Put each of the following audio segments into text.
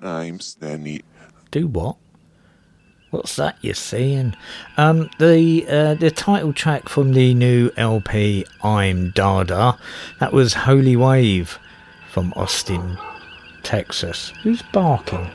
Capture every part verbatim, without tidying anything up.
times then he... Do what? What's that you're saying? Um, the uh, the title track from the new L P, I'm Dada, that was Holy Wave from Austin, Texas. Who's barking?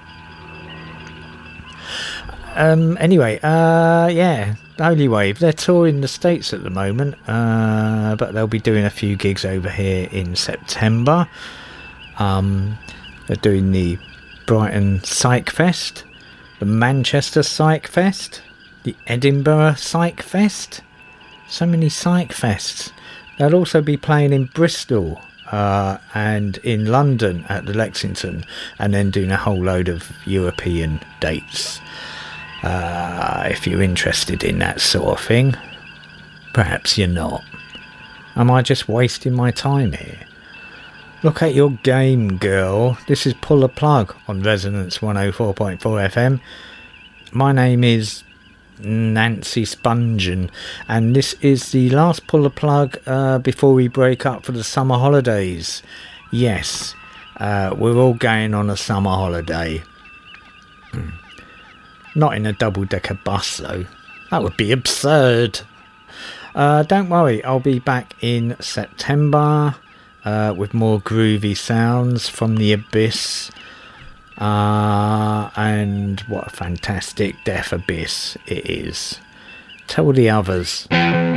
Um, anyway, uh, yeah, Holy Wave. They're touring the States at the moment, uh, but they'll be doing a few gigs over here in September. Um, they're doing the Brighton Psych Fest, the Manchester Psych Fest, the Edinburgh Psych Fest. So many Psych Fests. They'll also be playing in Bristol uh, and in London at the Lexington, and then doing a whole load of European dates. Uh, if you're interested in that sort of thing. Perhaps you're not. Am I just wasting my time here? Look at your game, girl. This is Pull a Plug on Resonance one oh four point four F M. My name is Nancy Spungen, and this is the last Pull a Plug uh, before we break up for the summer holidays. Yes, uh, we're all going on a summer holiday. Hmm. Not in a double-decker bus, though. That would be absurd. Uh, don't worry, I'll be back in September uh, with more groovy sounds from the Abyss. Uh, and what a fantastic Death Abyss it is. Tell the others.